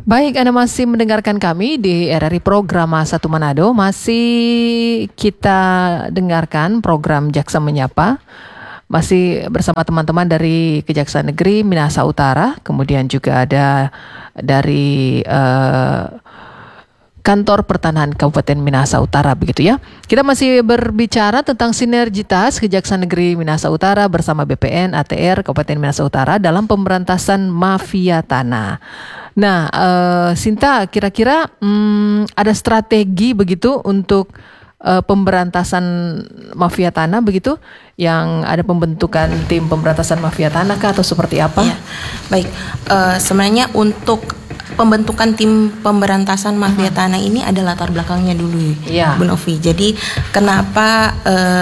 Baik, Anda masih mendengarkan kami di RRI Program Satu Manado. Masih kita dengarkan program Jaksa Menyapa. Masih bersama teman-teman dari Kejaksaan Negeri Minahasa Utara. Kemudian juga ada dari Kantor Pertanahan Kabupaten Minahasa Utara, begitu ya. Kita masih berbicara tentang sinergitas Kejaksaan Negeri Minahasa Utara bersama BPN, ATR Kabupaten Minahasa Utara dalam pemberantasan mafia tanah. Nah, Sinta, kira-kira ada strategi begitu untuk pemberantasan mafia tanah begitu, yang ada pembentukan tim pemberantasan mafia tanah kah atau seperti apa? Ya, baik. Sebenarnya untuk pembentukan tim pemberantasan mafia tanah ini ada latar belakangnya dulu, Bu Novi. Jadi kenapa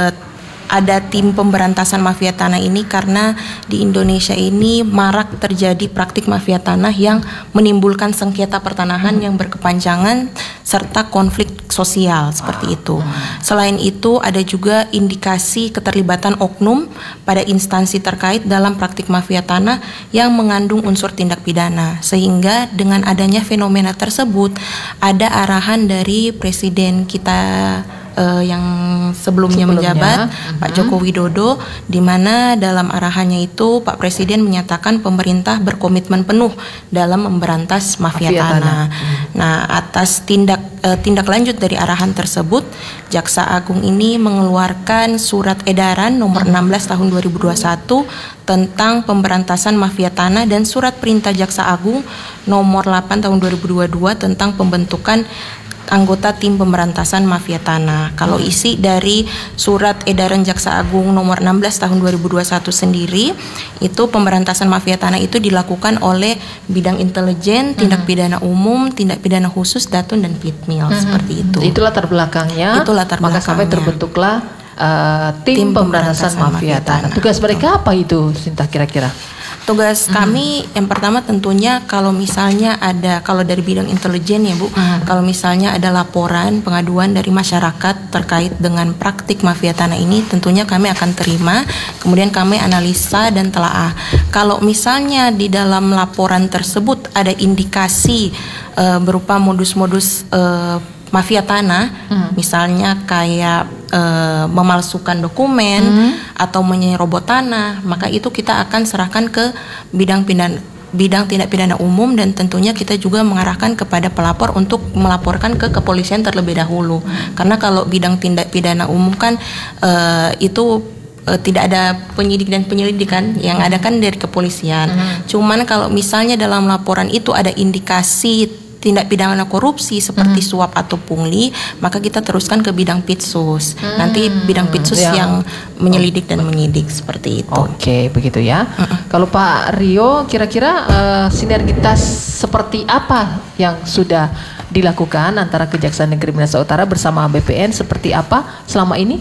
ada tim pemberantasan mafia tanah ini? Karena di Indonesia ini marak terjadi praktik mafia tanah yang menimbulkan sengketa pertanahan yang berkepanjangan serta konflik sosial seperti itu. Selain itu ada juga indikasi keterlibatan oknum pada instansi terkait dalam praktik mafia tanah yang mengandung unsur tindak pidana. Sehingga dengan adanya fenomena tersebut ada arahan dari Presiden kita yang sebelumnya menjabat, Pak Joko Widodo, di mana dalam arahannya itu Pak Presiden menyatakan pemerintah berkomitmen penuh dalam memberantas mafia tanah. Nah, atas tindak lanjut dari arahan tersebut, Jaksa Agung ini mengeluarkan surat edaran nomor 16 tahun 2021 tentang pemberantasan mafia tanah dan surat perintah Jaksa Agung nomor 8 tahun 2022 tentang pembentukan anggota tim pemberantasan mafia tanah. Kalau isi dari surat edaran Jaksa Agung nomor 16 tahun 2021 sendiri, itu pemberantasan mafia tanah itu dilakukan oleh bidang intelijen, tindak pidana umum, tindak pidana khusus, Datun dan Pitmil, seperti itu. Itu latar belakangnya. Maka sampai terbentuklah tim pemberantasan mafia tanah. Tugas mereka apa itu, Sinta, kira-kira? Tugas kami yang pertama tentunya kalau misalnya ada, kalau dari bidang intelijen ya Bu, kalau misalnya ada laporan pengaduan dari masyarakat terkait dengan praktik mafia tanah ini, tentunya kami akan terima, kemudian kami analisa dan telaah. Kalau misalnya di dalam laporan tersebut ada indikasi berupa modus-modus mafia tanah, misalnya kayak memalsukan dokumen atau menyerobot tanah, maka itu kita akan serahkan ke bidang tindak pidana umum, dan tentunya kita juga mengarahkan kepada pelapor untuk melaporkan ke kepolisian terlebih dahulu. Karena kalau bidang tindak pidana umum kan itu tidak ada penyidik dan penyelidikan, yang ada kan dari kepolisian. Cuman kalau misalnya dalam laporan itu ada indikasi tindak pidana korupsi seperti suap atau pungli, maka kita teruskan ke bidang Pitsus. Nanti bidang Pitsus yang menyelidik dan menyidik seperti itu. Oke, begitu ya. Kalau Pak Rio, kira-kira sinergitas seperti apa yang sudah dilakukan antara Kejaksaan Negeri Minahasa Utara bersama BPN, seperti apa selama ini?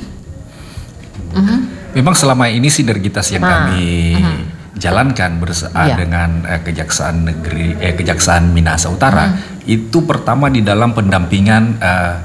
Memang selama ini sinergitas yang kami jalankan dengan Kejaksaan Minahasa Utara itu pertama di dalam pendampingan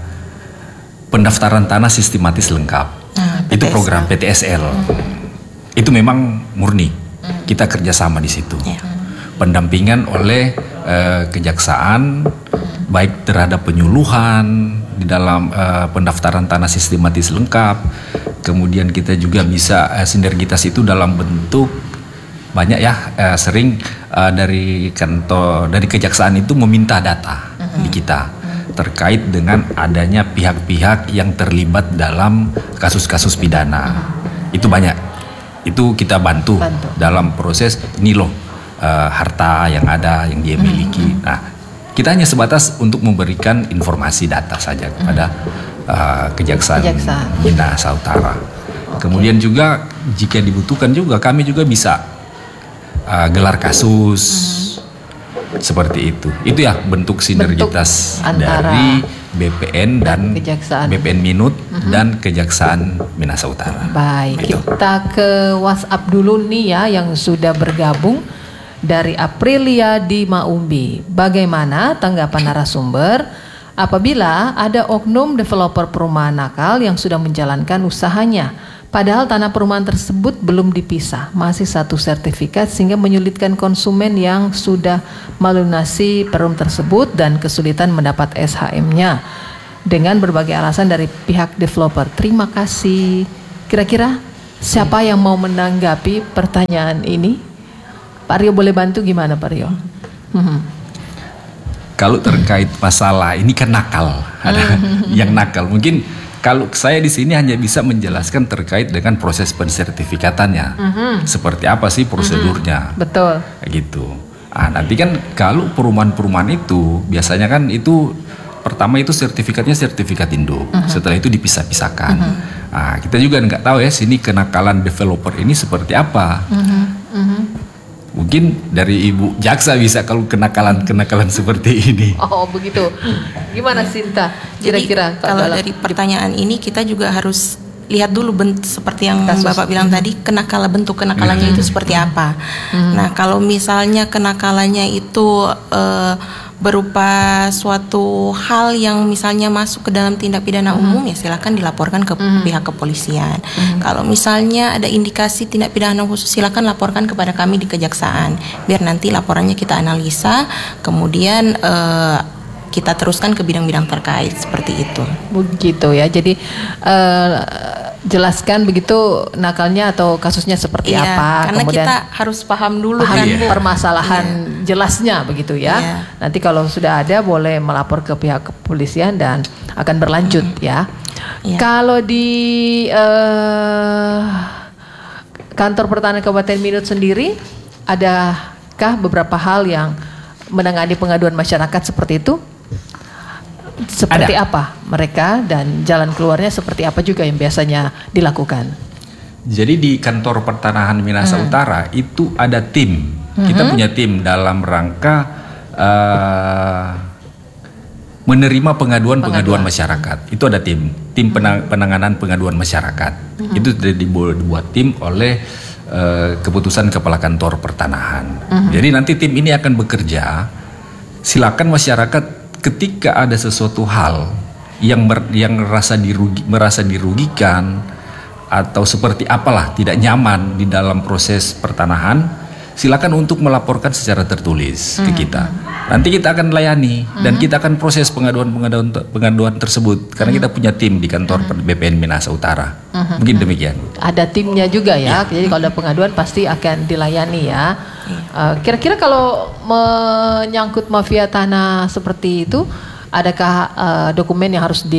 pendaftaran tanah sistematis lengkap. Itu program PTSL. Itu memang murni kita kerjasama di situ. Pendampingan oleh Kejaksaan baik terhadap penyuluhan di dalam pendaftaran tanah sistematis lengkap. Kemudian kita juga bisa sinergitas itu dalam bentuk banyak ya, sering dari Kejaksaan itu meminta data di kita terkait dengan adanya pihak-pihak yang terlibat dalam kasus-kasus pidana. Itu banyak. Itu kita bantu dalam proses ini loh harta yang ada yang dia miliki. Nah, kita hanya sebatas untuk memberikan informasi data saja kepada Kejaksaan Minahasa Utara. Kemudian juga jika dibutuhkan juga kami juga bisa gelar kasus seperti itu. Itu ya bentuk sinergitas dari BPN dan BPN Minut dan Kejaksaan Minahasa Utara. Baik, kita ke WhatsApp dulu nih ya, yang sudah bergabung dari Aprilia di Maumbi. Bagaimana tanggapan narasumber apabila ada oknum developer perumahan nakal yang sudah menjalankan usahanya, padahal tanah perumahan tersebut belum dipisah, masih satu sertifikat, sehingga menyulitkan konsumen yang sudah melunasi perum tersebut dan kesulitan mendapat SHM-nya dengan berbagai alasan dari pihak developer. Terima kasih. Kira-kira siapa yang mau menanggapi pertanyaan ini? Pak Rio boleh bantu gimana Pak Rio? Kalau terkait masalah ini kan nakal, ada yang nakal. Mungkin kalau saya di sini hanya bisa menjelaskan terkait dengan proses pensertifikatannya, seperti apa sih prosedurnya. Betul. Gitu. Nanti kan kalau perumahan-perumahan itu biasanya kan itu pertama itu sertifikatnya sertifikat induk, setelah itu dipisah-pisahkan. Kita juga nggak tahu ya sini kenakalan developer ini seperti apa. Mungkin dari Ibu Jaksa bisa kalau kenakalan seperti ini. Oh begitu. Gimana Sinta? Kira-kira kalau dari pertanyaan ini kita juga harus lihat dulu seperti yang Bapak bilang tadi, bentuk kenakalannya itu seperti apa. Nah kalau misalnya kenakalannya itu berupa suatu hal yang misalnya masuk ke dalam tindak pidana umum, ya silakan dilaporkan ke pihak kepolisian. Kalau misalnya ada indikasi tindak pidana khusus, silakan laporkan kepada kami di kejaksaan, biar nanti laporannya kita analisa, kemudian kita teruskan ke bidang-bidang terkait seperti itu. Begitu ya. Jadi jelaskan begitu nakalnya atau kasusnya seperti apa. Karena kemudian kita harus paham dulu kan permasalahan jelasnya begitu ya. Nanti kalau sudah ada boleh melapor ke pihak kepolisian dan akan berlanjut ya. Kalau di kantor pertahanan Kabupaten Minut sendiri, adakah beberapa hal yang menangani pengaduan masyarakat seperti itu? Seperti apa mereka dan jalan keluarnya seperti apa juga yang biasanya dilakukan? Jadi di kantor pertanahan Minahasa Utara itu ada tim. Kita punya tim dalam rangka menerima pengaduan masyarakat. Itu ada tim penanganan pengaduan masyarakat. Itu dibuat tim oleh keputusan Kepala Kantor Pertanahan. Jadi nanti tim ini akan bekerja. Silakan masyarakat ketika ada sesuatu hal yang merasa dirugikan atau seperti apalah tidak nyaman di dalam proses pertanahan, silakan untuk melaporkan secara tertulis ke kita. Nanti kita akan layani dan kita akan proses pengaduan tersebut karena kita punya tim di kantor BPN Minahasa Utara. Mungkin demikian. Ada timnya juga ya. Jadi kalau ada pengaduan pasti akan dilayani ya. Kira-kira kalau menyangkut mafia tanah seperti itu, adakah dokumen yang harus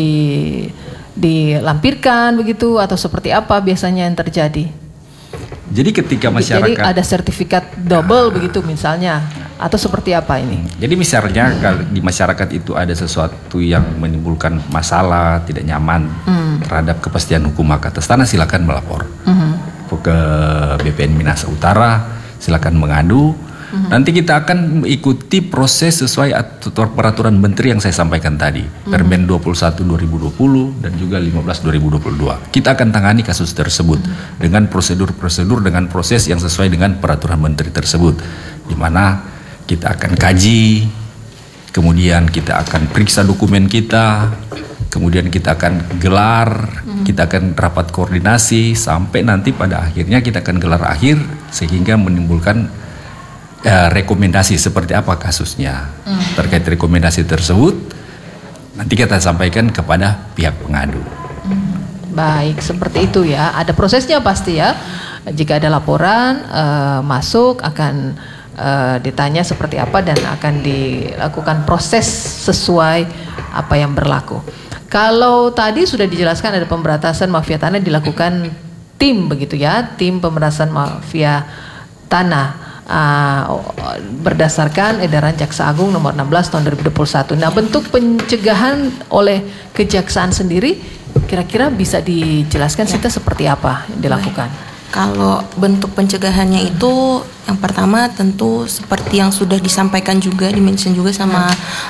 dilampirkan begitu atau seperti apa biasanya yang terjadi? Jadi ketika masyarakat, jadi ada sertifikat double begitu misalnya, atau seperti apa ini? Jadi misalnya kalau di masyarakat itu ada sesuatu yang menimbulkan masalah, tidak nyaman terhadap kepastian hukum hak atas tanah, silakan melapor ke BPN Minahasa Utara. Silakan mengadu. Nanti kita akan mengikuti proses sesuai peraturan menteri yang saya sampaikan tadi, Permen 21 2020 dan juga 15 2022. Kita akan tangani kasus tersebut dengan prosedur-prosedur, dengan proses yang sesuai dengan peraturan menteri tersebut, di mana kita akan kaji, kemudian kita akan periksa dokumen kita, kemudian kita akan gelar, kita akan rapat koordinasi sampai nanti pada akhirnya kita akan gelar akhir sehingga menimbulkan rekomendasi seperti apa kasusnya. Terkait rekomendasi tersebut nanti kita sampaikan kepada pihak pengadu. Baik, seperti itu ya. Ada prosesnya pasti ya. Jika ada laporan masuk akan ditanya seperti apa dan akan dilakukan proses sesuai apa yang berlaku. Kalau tadi sudah dijelaskan ada pemberantasan mafia tanah dilakukan tim begitu ya, tim pemberantasan mafia tanah berdasarkan edaran Jaksa Agung nomor 16 tahun 2021. Nah, bentuk pencegahan oleh Kejaksaan sendiri kira-kira bisa dijelaskan Sita seperti apa yang dilakukan? Kalau bentuk pencegahannya itu yang pertama tentu seperti yang sudah disampaikan juga, dimention juga sama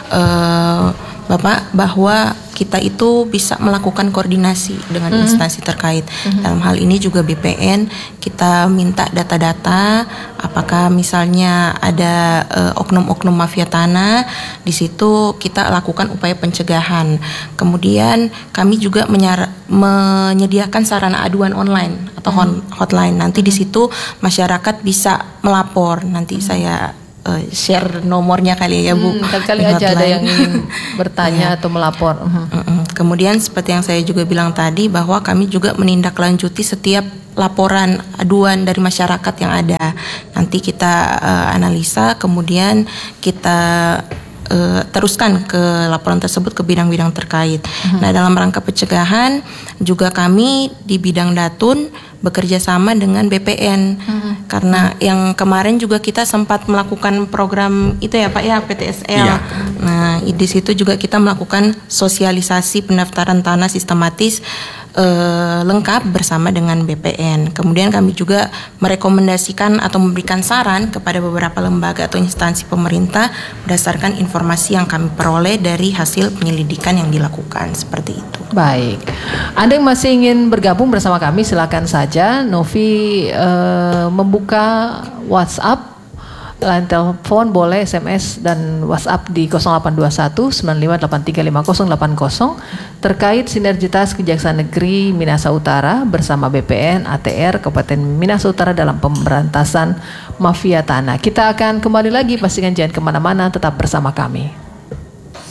Bapak, bahwa kita itu bisa melakukan koordinasi dengan instansi terkait. Dalam hal ini juga BPN, kita minta data-data apakah misalnya ada oknum-oknum mafia tanah, di situ kita lakukan upaya pencegahan. Kemudian kami juga menyediakan sarana aduan online atau hotline. Nanti di situ masyarakat bisa melapor. Nanti saya share nomornya kali ya Bu. Kali aja ada yang ingin bertanya atau melapor. Kemudian seperti yang saya juga bilang tadi bahwa kami juga menindaklanjuti setiap laporan aduan dari masyarakat yang ada. Nanti kita analisa, kemudian kita teruskan ke laporan tersebut ke bidang-bidang terkait. Nah, dalam rangka pencegahan juga kami di bidang Datun bekerja sama dengan BPN. Karena yang kemarin juga kita sempat melakukan program itu ya Pak ya, PTSL. Iya. Nah, di situ juga kita melakukan sosialisasi pendaftaran tanah sistematis lengkap bersama dengan BPN. Kemudian kami juga merekomendasikan atau memberikan saran kepada beberapa lembaga atau instansi pemerintah berdasarkan informasi yang kami peroleh dari hasil penyelidikan yang dilakukan, seperti itu. Baik, Anda yang masih ingin bergabung bersama kami silakan saja. Novi membuka WhatsApp, line telepon boleh, SMS dan WhatsApp di 0821 95835080 terkait sinergitas Kejaksaan Negeri Minahasa Utara bersama BPN ATR Kabupaten Minahasa Utara dalam pemberantasan mafia tanah. Kita akan kembali lagi, pastikan jangan kemana-mana, tetap bersama kami.